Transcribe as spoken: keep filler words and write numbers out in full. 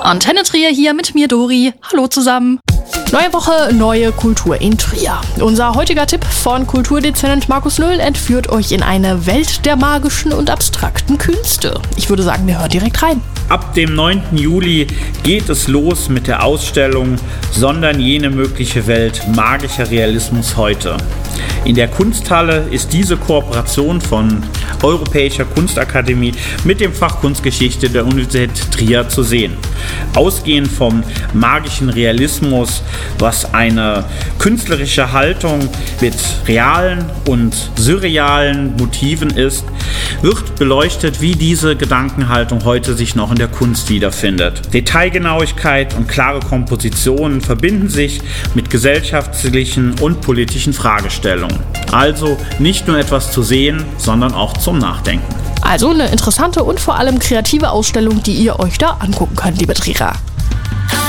Antenne Trier hier mit mir, Dori. Hallo zusammen. Neue Woche, neue Kultur in Trier. Unser heutiger Tipp von Kulturdezernent Markus Nöhl entführt euch in eine Welt der magischen und abstrakten Künste. Ich würde sagen, wir hören direkt rein. Ab dem neunten Juli geht es los mit der Ausstellung Sondern jene mögliche Welt magischer Realismus heute. In der Kunsthalle ist diese Kooperation von Europäischer Kunstakademie mit dem Fach Kunstgeschichte der Universität Trier zu sehen. Ausgehend vom magischen Realismus, was eine künstlerische Haltung mit realen und surrealen Motiven ist, wird beleuchtet, wie diese Gedankenhaltung heute sich noch in der Kunst wiederfindet. Detailgenauigkeit und klare Kompositionen verbinden sich mit gesellschaftlichen und politischen Fragestellungen. Also nicht nur etwas zu sehen, sondern auch zum Nachdenken. Also eine interessante und vor allem kreative Ausstellung, die ihr euch da angucken könnt, liebe Trierer.